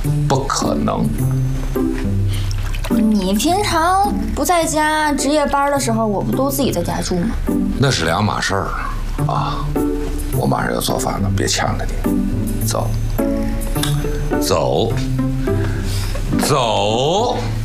不可能。 你平常不在家值夜班的时候，我不都自己在家住吗？ 那是两码事儿啊！我马上要做饭了，别抢着你，走，走，走。